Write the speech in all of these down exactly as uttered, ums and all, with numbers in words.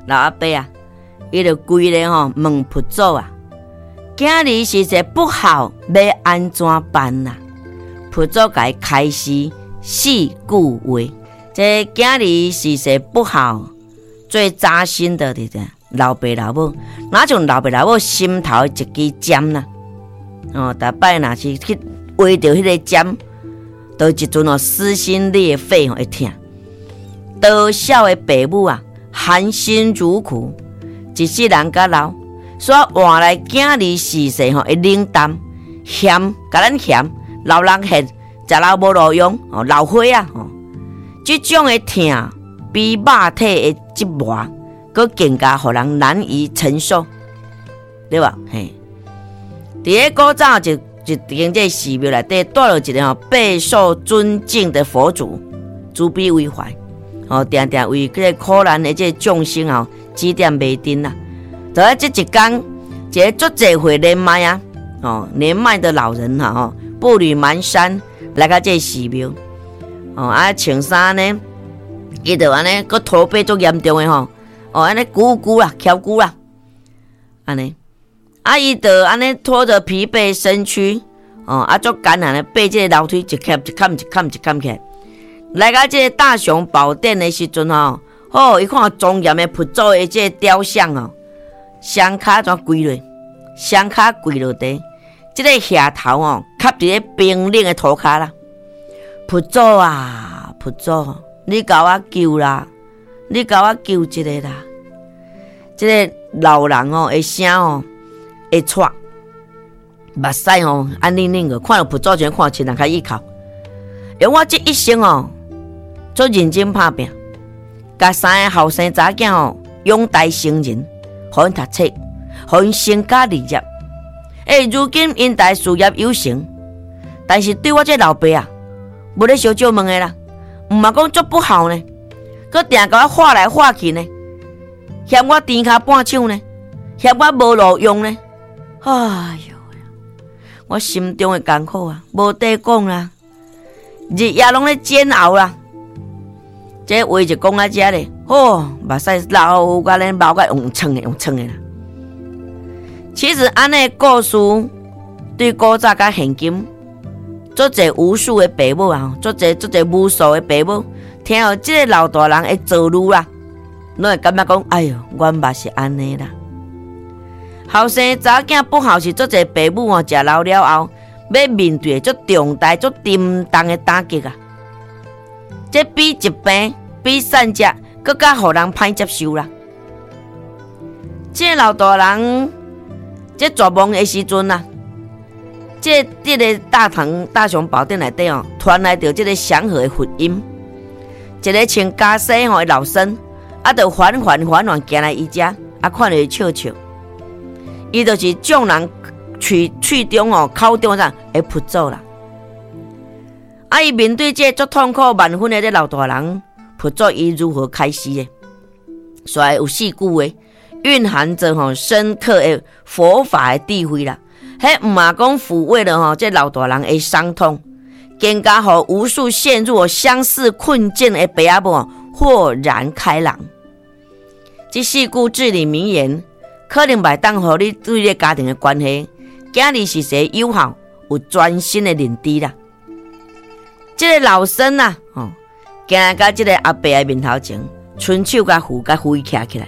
老阿伯啊，伊就规咧吼问佛祖啊，今日是个不好，要安怎办啊？佛祖甲伊开示四句话，这今日是个不好，最扎心的对对，老爸老母，哪像老爸老母心头一支针呐、啊？哦，大摆若是去围着迄个针，到一阵哦撕心裂肺哦会痛。多少的爸母啊，含辛茹苦，一世人甲老，所以换来今日是世吼会冷淡，嫌甲咱嫌，老人嫌，食老无路用哦，老花啊吼，这种的痛比肉体的折磨，佫更加互人难以承受，对吧？嘿，伫咧古早就就伫这寺庙内底住了一个吼备受尊敬的佛祖，慈悲为怀。哦，定定为这个苦难的这个众生哦指点迷津啦。就在这一天，一个足济岁年迈啊，哦年迈的老人哈、啊、哦，步履蹒跚来到这个寺庙，哦啊穿衫呢，伊就安尼个驼背足严重的吼，哦安尼鼓鼓啦，翘鼓啦，安尼，啊伊就安尼拖着疲惫身躯，哦啊足艰难的爬这个楼梯，一坎一坎一坎一坎起来。来到这个大雄宝殿的时阵吼，哦，伊看庄严的佛祖的这个雕像哦，双脚怎跪落，双脚跪落地，这个下头哦，卡伫咧冰冷的涂骹啦。佛祖啊，佛祖，你甲我救啦，你甲我救一个啦。这个老人哦，的声哦，会喘，目屎哦，安冷冷个，看到佛祖就看亲人较依靠。用我这一生哦。做认真打拼，甲三个后生查囝哦养大成人，互因读册，互因成家立业。诶，如今因大事业有成，但是对我这老爸啊，无咧小少问的啦，毋嘛讲足不好呢，佮定甲我画来画去呢，嫌我甜骹半手呢，嫌我无路用呢。哎哟，我心中的艰苦啊，无得讲啦，日夜拢咧煎熬啦。这话就讲到这咧，哦，目屎流甲咧毛甲用蹭的用蹭的啦。其实安尼故事对古早甲现今，足侪无数的爸母啊，足侪足侪无数的爸母，听到这个老大人的遭遇啦，拢会感觉讲，哎哟，阮嘛是安尼啦。后生查囝不好是足侪爸母哦，食老了后，要面对足重大、足沉重的打击啊。这比疾病、比散食，更加互人歹接受啦。这老大人，这绝望的时阵啊，这这个大唐大雄宝殿内底哦，传来着这个祥和的福音。一个穿袈裟的老僧，啊，就缓缓缓缓行来伊家，啊，看到伊笑笑，伊就是众人喙喙中哦、口中上的佛祖啦。啊！伊面对这足痛苦万分的这老大人，佛祖伊如何开示的？所以有四句话，蕴含着吼深刻的佛法的智慧啦。迄毋嘛讲抚慰了吼这老大人的伤痛，更加互无数陷入相似困境的爸仔母豁然开朗。这四句至理名言，可能袂当互你对你家庭的关系，今日是谁友好有专心的认知啦。这个老僧啊，哦，行到这个阿伯的面头前，伸手甲扶甲扶起起来。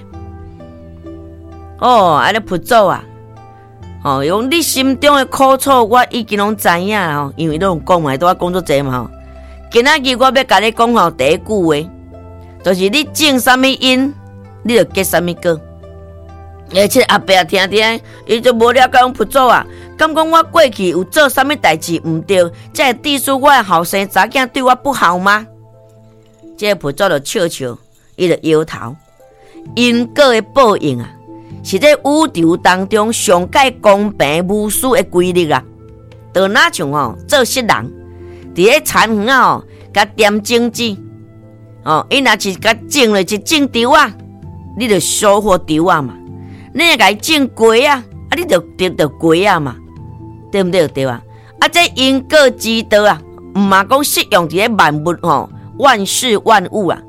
哦，安尼佛祖啊，哦，用你心中的苦楚，我已经拢知影啦。哦，因为你拢讲嘛，都我工作济嘛。吼，今仔日我要甲你讲吼，第一句话，就是你种什么因，你就结什么果。而且阿伯听听，伊就无了解佛祖啊。敢讲我过去有做啥物代志毋对，才会致使我的后生查囝对我不好吗？这个佛祖就笑笑，伊就摇头。因果的报应啊，是在宇宙当中上界公平无私的规律啊。就哪像哦，做失人，伫咧田园啊哦，甲点种子哦，伊若是甲种了一种稻啊，你就收获稻啊嘛。你若甲伊种瓜啊，啊你就得到瓜啊嘛。对不对？对啊！啊，这因果之道啊，毋嘛讲适用伫咧万物吼、万事万物啊。这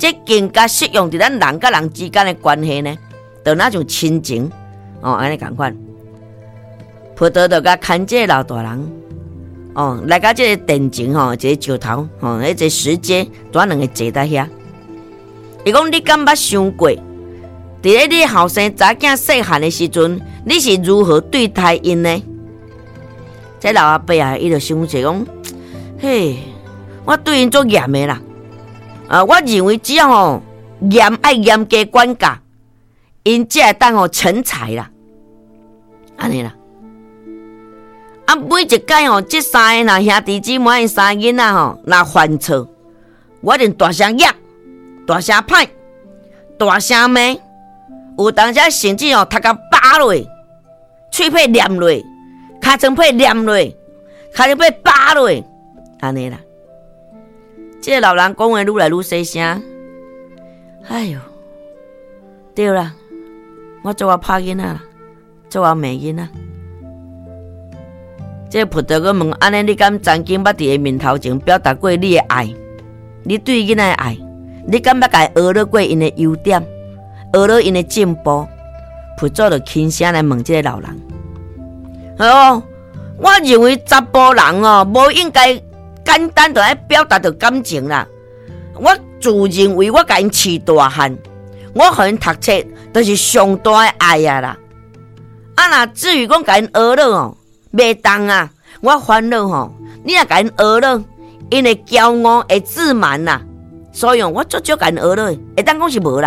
这更加适用伫咱人甲人之间的关系呢，就那种亲情哦，安尼共款。葡萄就甲牵这个老大人哦，来到这个殿前吼，一个石头吼，迄个石阶，带两个坐在遐。伊讲你敢捌想过，伫咧你后生查囝细汉的时阵，你是如何对待因呢？这老阿伯啊，伊就想者讲，嘿，我对因足严的啦。啊，我认为只要吼严爱严加管教，因才会当吼成才啦。安尼啦。啊，每一摆吼，这三个若兄弟姊妹三个囡仔吼，若犯错，我一定大声压、大声歹、大声骂，有当时甚至吼，头壳拔落，喙皮念落，尻川皮念落，尻川皮拔落，安尼啦。这个老人讲话愈来愈细声，哎哟，对啦，我做我拍囡仔啦，做我骂囡仔。这个葡萄个问，安尼你敢曾经捌伫伊面头前表达过你的爱？你对囡仔的爱，你敢捌甲伊学了过因的优点，学了因的进步？葡萄就轻声来问这个老人。哦，我认为查甫人哦，无应该简单就来表达着感情啦。我自认为我甲因饲大汉，我互因读册，就是上大的爱啊啦。啊，那至于讲甲因学了哦。袂当啊！我烦恼吼，你若甲因学了，因会骄傲，会自满啦。所以我足少甲因学了，会当讲是无啦。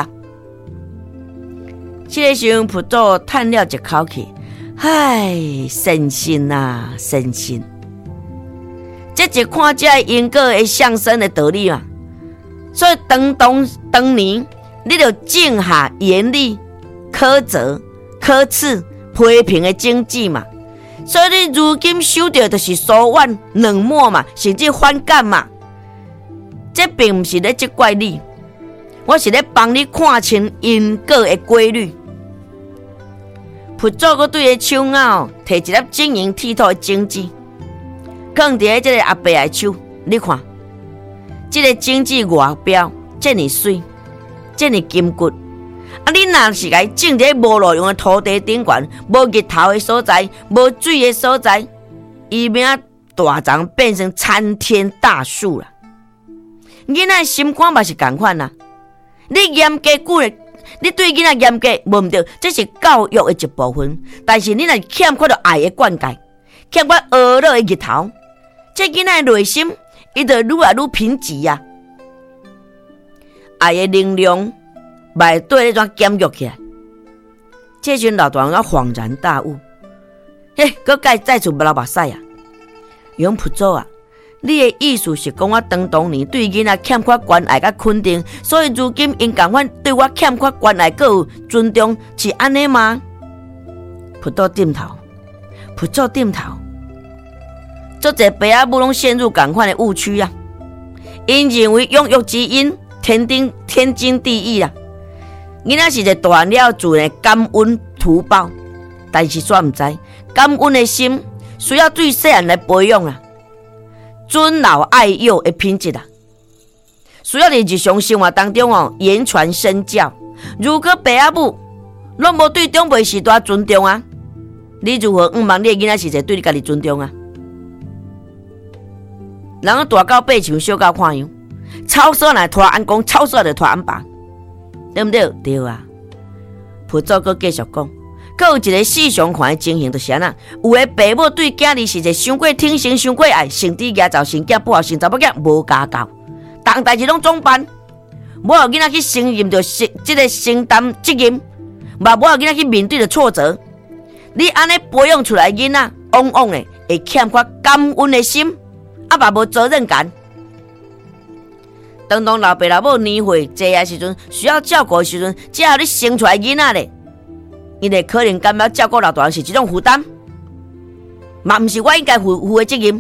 这个时候，葡萄叹了一口气，唉，身心啊，身心。这一看这因果会相生的道理嘛。所以当当当年，你就静下严厉、苛责、苛斥、批评的经济嘛。所以你如今受到就是疏远、冷漠嘛，甚至反感嘛。这并不是咧责怪你，我是咧帮你看清因果的规律。葡萄阁对个手镯摕一粒晶莹剔透的晶子，放伫这个阿伯的手，你看，这个晶子外表这么水，这么金骨。啊！你若是甲伊种伫无路用的土地顶悬，无日头的所在，无水的所在，伊命大长变成参天大树啦。囡仔心肝嘛是同款啦。你严格鼓励，你对囡仔严格无毋对，这是教育的一部分。但是你若欠缺着爱的灌溉，欠缺学乐的日头，这囡仔的内心伊就愈来愈贫瘠呀。爱的能量。袂对，那怎减弱起来？这群老大人恍然大悟，嘿，搁该再次流目屎啊！杨葡萄啊，你的意思是讲我当当年对囡仔欠缺关爱甲肯定，所以如今因共款对我欠缺关爱，佮有尊重，是安尼吗？葡萄点头，葡萄点头。足侪爸仔母拢陷入共款的误区啊！因认为养育之恩天经天经地义啦。囡仔是一个大汉了自然感恩图报，但是煞毋知感恩的心需要对细汉来培养啦，尊老爱幼的品质啦，需要伫日常生活当中哦言传身教。如果爸仔母拢无对长辈时代尊重啊，你如何毋望你的囡仔是一个对你家己尊重啊？人大到八像小到看样，操守来拖安公，操守来拖安爸。对不对？对啊。葡萄阁继续讲，阁有一个世上看的情形，就是安那，有的爸母对囝儿是一个伤过疼惜、伤过爱，甚至牙造生囝不好生查某囝无家教，当代志拢总办，无互囡仔去承认着这个承担责任，嘛无互囡仔去面对着挫折。你安尼培养出来囡仔，往往的会欠缺感恩的心，啊嘛无责任感。当当老爸老母年岁济的时阵，需要照顾的时阵，只要你生出来囡仔咧，因会可能感觉照顾老大人是一种负担，嘛毋是我应该负负的责任。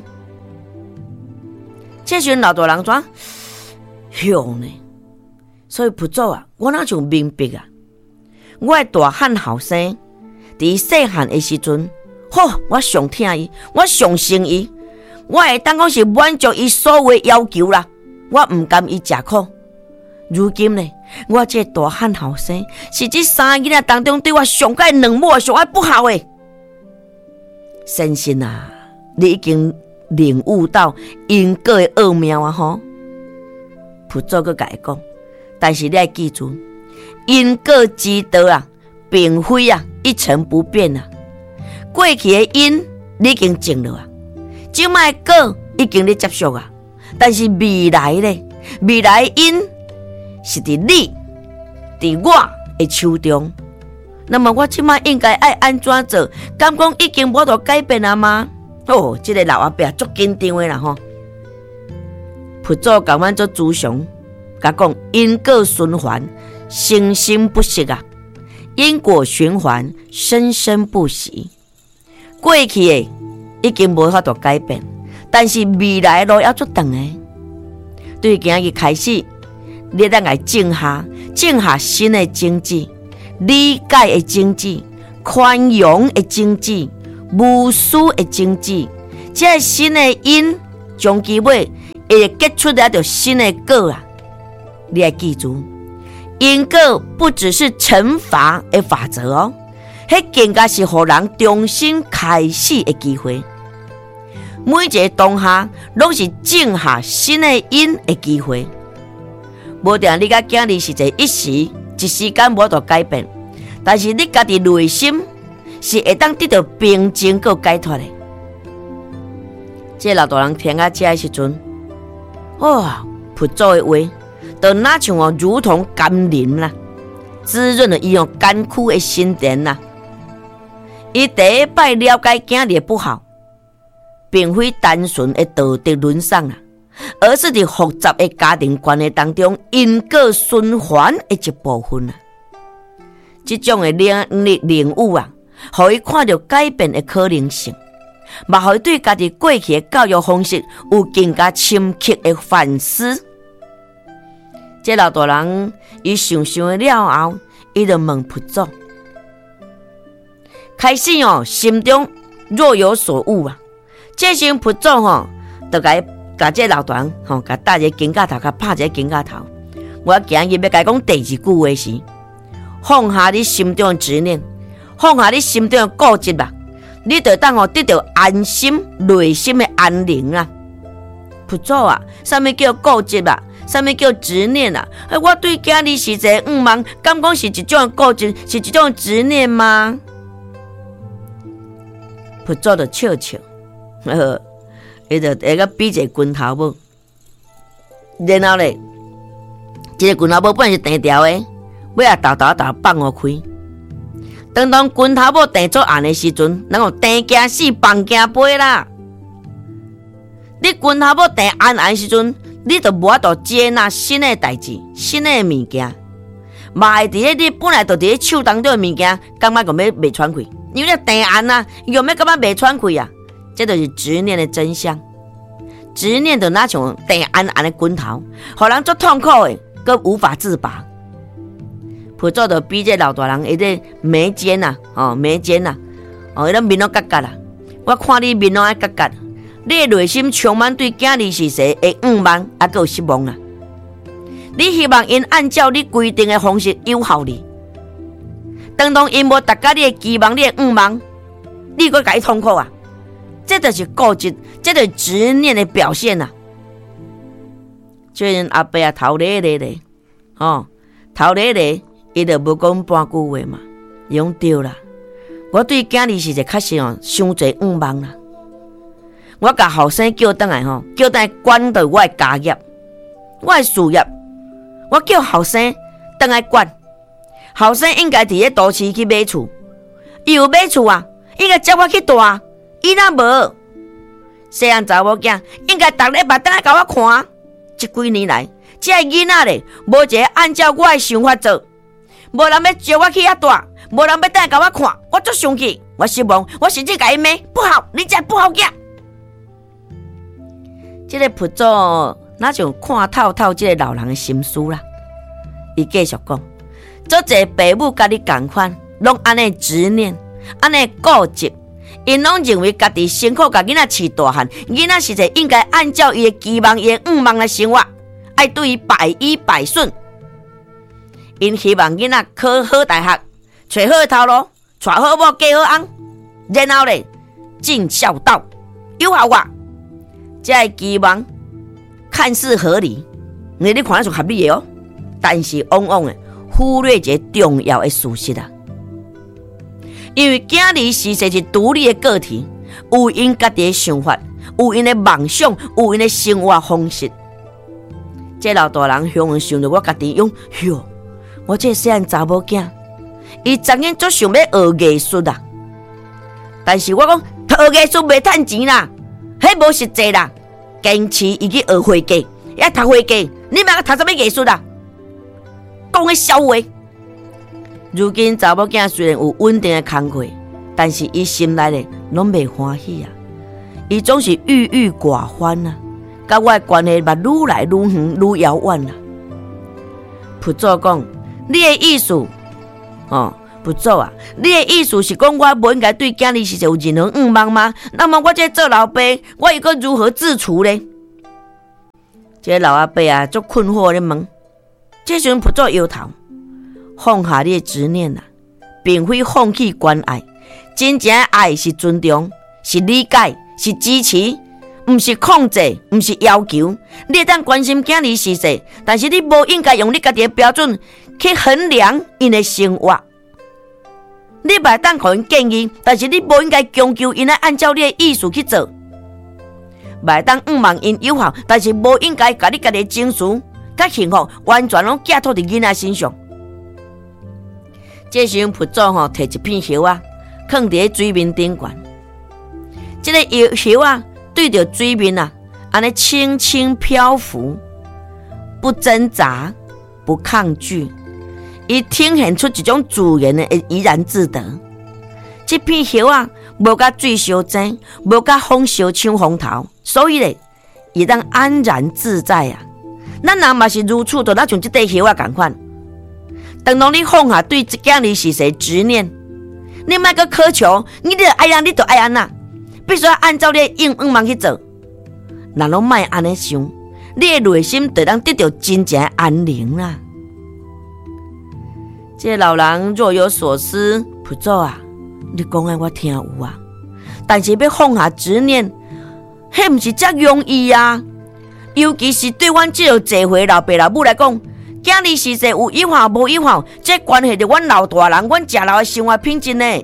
这时阵老大人怎凶呢？所以葡萄啊，我哪像明白啊？我的大汉后生，伫细汉的时阵，吼，我上疼伊，我上心伊，我会当讲是满足伊所有的要求啦。我毋甘伊食苦， 如今呢，我这个大汉后生是这三个囡仔当中对我上界冷漠、上爱不好的。先生啊，你已经领悟到因果的奥妙啊！吼，佛祖佮甲伊讲，但是你要记住，因果之道啊，并非啊一成不变啊。过去的因你已经种了啊，即摆果已经你接受啊，但是未来呢？未来的因是伫你、伫我的手中。那么我即摆应该爱安怎做？敢讲已经无得改变了吗？哦，这个老阿伯足紧张的啦吼。佛祖甲阮做主上，甲讲因果循环，生生不息啊！因果循环，生生不息。过去的已经无法度改变，但是未来的路要足长的。对今日开始，你当来静下，静下新的经济。理解的经济，宽容的经济，无私的经济，这新的因，终其尾会结出来着新的果啊！你要记住，因果不只是惩罚的法则哦，迄更加是互人重新开始的机会。每一个当下，拢是种下新的因的机会。无定你甲囝儿是一一时。一时间无得改变，但是你家己内心是会当得到平静和解脱的。这老大人听到这的时阵，哇，佛祖的话，就那像哦，如同甘霖啦，滋润了伊用干枯的心田啦。伊第一摆了解囝儿的不好，并非单纯的道德沦丧啦。而是伫复杂的家庭关系当中，因果循环的一部分啊。这种的领领悟啊，互伊看到改变的可能性，嘛互伊对家己过去的教育方式有更加深刻的反思。这老大人伊想想了后，伊就问佛祖，开始哦，心中若有所悟啊。这时佛祖吼，就甲伊。甲这老大人吼，甲搭一个肩胛头，甲拍一个肩胛头。我今日要甲讲第二句话是：放下你心中的执念，放下你心中的固执吧，你就当哦得到安心、内心的安宁啊！佛祖啊，什么叫固执啊？什么叫执念啊？我对囝儿是一个毋茫，敢讲是一种固执，是一种执念吗？佛祖就笑笑，呵。伊就下个比一个拳头母，然后咧，这个拳头母本来是定条的，尾啊豆豆豆放互开。当当拳头母定做暗的时阵，人讲定惊死，放惊飞啦。你拳头母定暗暗的时阵，你就无法度接纳新的代志、新的物件，嘛会伫咧你本来就伫咧手当中的物件，感觉讲要袂喘气，因为你定暗啊，又要感觉袂喘气啊。这就是执念的真相，执念就那种定暗暗的拳头，互人足痛苦的，佮无法自拔。佛祖就比这老大人伊个眉间呐，哦眉间呐，哦伊个面拢角角啦。我看你面拢爱角角，你的内心充满对囝儿是谁的毋茫，还佮有失望啦。你希望因按照你规定的方式友好你，当当因无达到你的期望，你的毋茫，你佮甲伊痛苦啊！这就是固执，这就是执念的表现啊！最近阿伯啊头咧咧咧，哦，头咧咧，伊就无讲半句话嘛，伊讲对啦。我对囝儿是一个确实哦，伤侪毋茫啦。我甲后生叫倒来吼，叫倒来管到我的家业，我的事业，我叫后生倒来管。后生应该伫咧都市去买厝，伊有买厝啊，应该接我去住啊。伊若无，细汉查某囝应该逐礼拜等来甲我看。这几年来，这个囡仔咧，无一个按照我的想法做，无人要招我去遐住，无人要等来甲我看，我足生气，我失望，我甚至甲伊骂不好，你这不好囝。这个佛祖哪像看透透这个老人的心思啦？伊继续讲，足侪父母甲你同款，拢安尼执念，安尼固执。因拢认为家己辛苦，甲囡仔饲大汉，囡仔实在应该按照伊的期望、伊的愿望来生活，爱对伊百依百顺， 因希望囡仔考好大学，找好头路，娶好某，嫁好翁，然后咧尽孝道，有效我。这个期望看似合理，你你看得出合理的哦，但是往往的忽略一个重要的事实啊。因为囝儿实际是独立的个体，有因家己的想法，有因的梦想，有因的生活方式。这老大人向往想到我家己用，哟，我这细汉查某囝，伊昨天足想要学艺术啊，但是我讲学艺术袂趁钱啦，迄无实际啦。坚持伊去学会计，也读会计，你莫读什么艺术啦？讲个笑话。如今查某囝虽然有稳定的工课，但是伊心内咧拢袂欢喜啊，伊总是郁郁寡欢啊，甲我的关系嘛愈来愈远愈遥远啦。佛祖讲，你的意思，哦，佛祖啊，你的意思是讲我无应该对囝儿是有任何愿望吗？那么我这做老爸，我又该如何自处呢？这个老阿伯啊，足困惑咧问。这时阵佛祖摇头，放下你的执念啊，并非放弃关爱，真正的爱是尊重，是理解，是支持，不是控制，不是要求。你会当关心囝儿是谁，但是你无应该用你家己的标准去衡量因的生活。你袂当给因建议，但是你无应该强求因来按照你的意思去做。袂当仰望因有效，但是无应该把你家己的情绪、甲幸福完全拢寄托伫囡仔身上。这时候佛祖吼摕一片叶啊，放伫咧水面顶悬。这个叶叶啊，对着水面啊，安尼轻轻漂浮，不挣扎，不抗拒。伊呈现出一种自然的怡然自得。这片叶啊，无甲水相争，无甲风相抢风头，所以咧，伊当安然自在啊。咱人嘛是如此，就那像这块叶啊同款。等到你放下对囝儿是谁执念，你莫个苛求，你就爱安，你就爱安呐，必须要按照你的愿望去做。若拢莫安尼想，你的内心就当得到真正的安宁啦。这个老人若有所思，佛祖啊，你讲的我听有啊，但是要放下执念，迄不是遮容易啊。尤其是对阮这个坐回老爸老母来讲，囝儿是谁有有效无有效，这关系着阮老大人，阮食老的生活品质呢。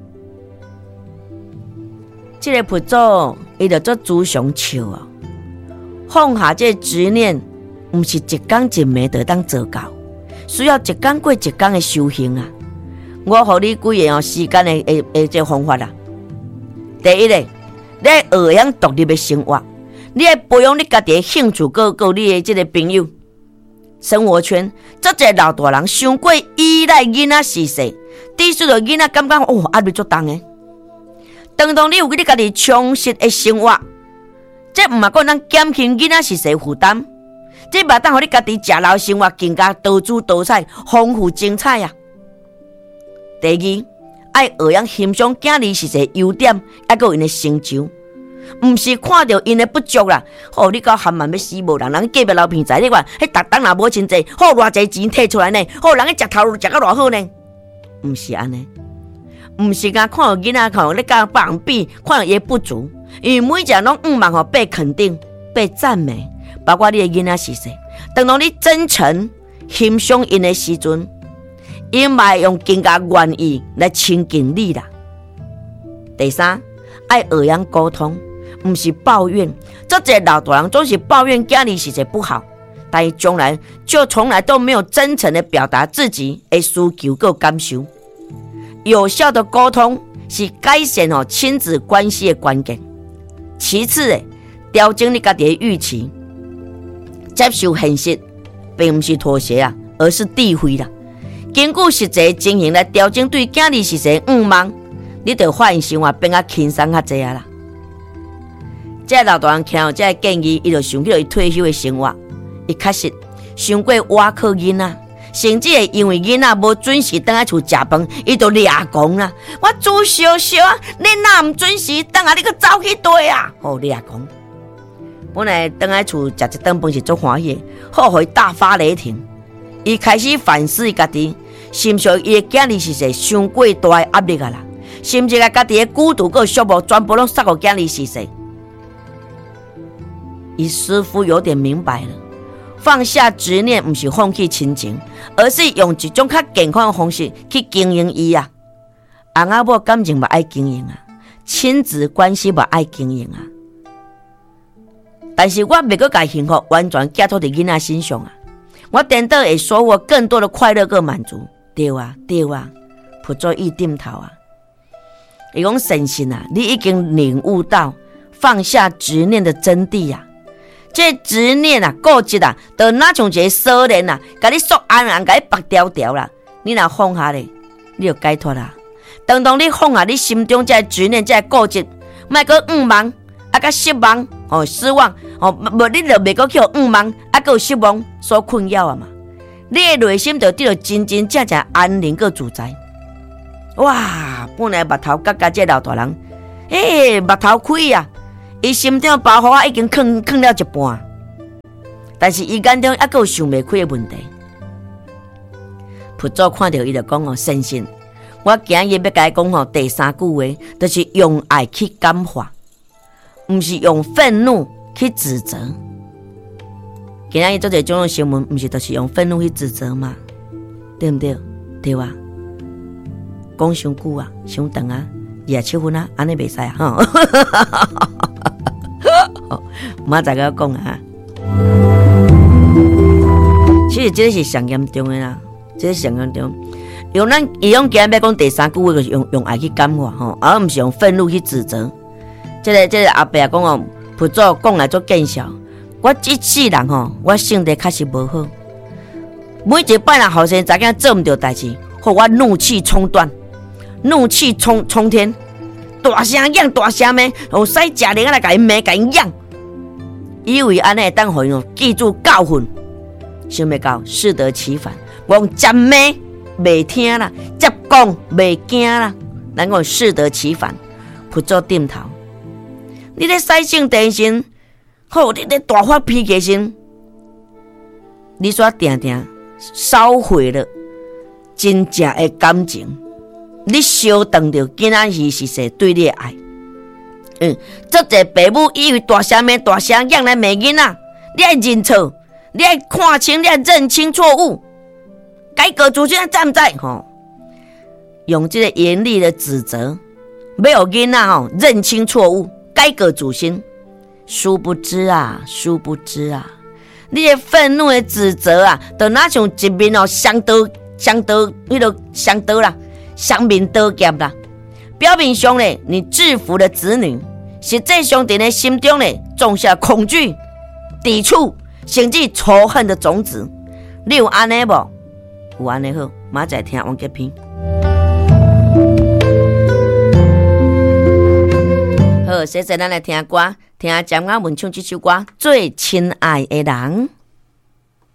这个佛祖伊就做主上笑啊，放下这执念，不是一天一暝就当做到。需要一天过一天的修行啊！我给你几个哦时间的诶诶这方法啦。第一个，你要学养独立的生活，你要培养你家己的兴趣，个个你的这个朋友生活圈。这个老大人伤过依赖囡仔是谁，致使着囡仔感觉哦压力足重的。当当你有你家己充实的生活，这唔係講咱減輕囡仔是誰負擔。这嘛当互你家己食老生活更加多姿多彩、丰富精彩啊！第二，爱学养欣赏囝儿是些优点，还有因的成就，唔是看到因的不足啦。哦，你到含慢要死无人，人隔壁老片仔你看，迄逐当若无真济，好偌济钱摕出来呢？好，人去食头路食到偌好呢？唔是安尼，唔是甲看到囡仔看你甲别人比，看到伊不足，因为每一个人拢毋望吼被肯定、被赞美。包括你的囡仔是谁，当当你真诚欣赏因的时阵，因嘛用更加愿意来亲近你啦。第三，爱学养沟通，不是抱怨。这些老大人总是抱怨家里是谁不好，但是将来就从来都没有真诚的表达自己的需求和感受。有效的沟通是改善哦亲子关系的关键。其次的，调整你家己的预期。接受现实，并不是妥协啊，而是智慧啦。根据实际情形来调整对囝儿是谁愿望，你就发现生活变较轻松较济啊啦。这老大人听到这建议，伊就想起了伊退休的生活，伊确实想过挖靠囡仔，甚至会因为囡仔无准时倒来厝食饭，伊就掠讲啦。我煮烧烧啊，你若唔准时倒来，你去走去对啊？哦，掠讲。本来倒来厝食一顿饭是足欢喜，好互伊大发雷霆， 伊开始反思伊家己，是毋是伊的囝儿是谁伤过大的压力啊啦？是毋是甲家己的孤独个寂寞全部拢撒互囝儿是谁？伊似乎有点明白了，放下执念，毋是放弃亲情，而是用一种较健康的方式去经营伊啊。翁仔某感情嘛爱经营啊，亲子关系嘛爱经营啊。但是我袂阁甲幸福完全寄托伫囡仔身上啊，我颠倒会收获更多的快乐跟满足。对啊，对啊，菩萨伊点头啊。伊讲神仙啊，你已经领悟到放下执念的真谛啊。这执念啊、固执啊，就哪像一个锁链啊，甲你锁安安，甲你绑条条啦。你若放下咧，你就解脱啦。当当你放下你心中这执念、这固执，莫阁五望，啊，甲失望哦，失望哦，无你就袂阁去五望，啊，阁有失望所困扰啊嘛。你的内心就得到真真正正安宁个自在。哇！本来目头角角这老大人，诶，目头开啊！伊心中包袱啊已经囥囥了一半，但是伊眼中还阁有想袂开的问题。菩萨看到伊就讲哦，先生，我今日要甲伊讲吼第三句话，就是用爱去感化，毋是用愤怒去指责。今日做这种种新闻，毋是就是用愤怒去指责嘛？对毋对？对吧？讲伤久啊，伤长啊，二十七分啊，安尼袂使啊！吼，明仔载讲啊。其实这是上严重的啦，这是上严重。用咱伊用今日要讲第三句话，就是用用爱去感化吼，而毋是用愤怒去指责。这个这个阿伯讲哦，菩萨讲来做见笑。我一世人吼，我性格确实无好。每一摆人后生查囝做毋到代志，互我怒气冲断，怒气冲冲天，大声嚷大声骂，用使食灵来甲伊骂甲伊嚷，以为安尼会当互伊记住教训，想袂到适得其反。我用接骂袂听啦，接讲袂惊啦，咱讲适得其反。菩萨点头，你咧使性定心，好，你咧大发脾气心，你煞定定烧毁了真正的感情，你烧断着囡仔儿是谁对你的爱。嗯，做者爸母以为大声骂大声嚷来骂囡仔，你爱认错，你爱看清，你爱认清错误，改革主权在不在？吼，用这个严厉的指责，没有囡仔吼认清错误，改革主心。殊不知啊，殊不知啊，你的愤怒的指责啊，就哪像一面哦双刀、双刀，迄个双刀啦，双面刀剑啦。表面上呢，你制服了子女，实际上在你心中呢，种下恐惧、抵触，甚至仇恨的种子。你有安尼无？有安尼好，马仔听王吉平。好，现在咱来听歌，听江雅文唱这首歌《最亲爱的人》。